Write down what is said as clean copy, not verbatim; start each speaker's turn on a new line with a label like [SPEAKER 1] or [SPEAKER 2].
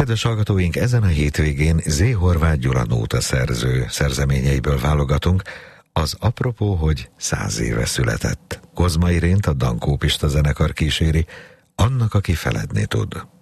[SPEAKER 1] Kedves hallgatóink, ezen a hétvégén Z. Horváth Gyula nóta szerző szerzeményeiből válogatunk. Az apropó, hogy 100 éve született. Kozma Irént a Dankó Pista zenekar kíséri, Annak, aki feledni tud.